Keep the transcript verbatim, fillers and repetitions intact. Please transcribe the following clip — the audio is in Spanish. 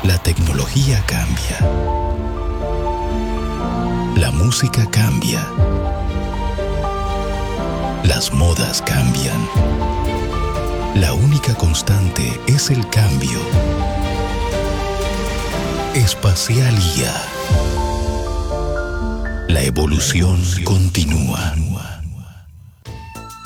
La tecnología cambia. La música cambia. Las modas cambian. La única constante es el cambio. Espacialía. La evolución continúa.